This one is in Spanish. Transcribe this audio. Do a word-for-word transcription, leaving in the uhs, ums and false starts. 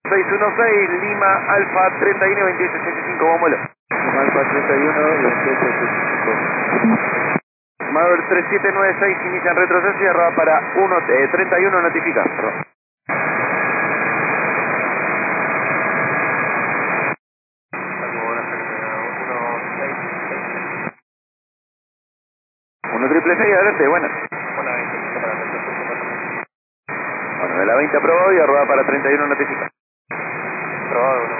seis uno seis, Lima Alfa treinta y uno veintiocho ochenta y cinco, vámonos. Lima Alfa treinta y uno veintiocho ochenta y cinco. Amador tres siete nueve seis, inicia en retroceso y arroba para uno, eh, treinta y uno, notifica. Perdón. uno triple seis, adelante, bueno. Bueno, de la veinte aprobado y arroba para treinta y uno, notifica. Probado.